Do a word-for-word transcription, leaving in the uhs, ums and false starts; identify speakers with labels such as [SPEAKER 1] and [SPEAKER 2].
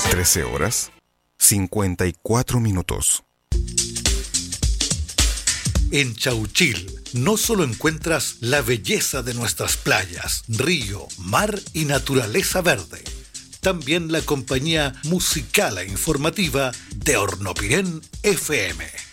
[SPEAKER 1] trece horas, cincuenta y cuatro minutos.
[SPEAKER 2] En Chauchil no solo encuentras la belleza de nuestras playas, río, mar y naturaleza verde. También la compañía musical e informativa de Hornopirén F M.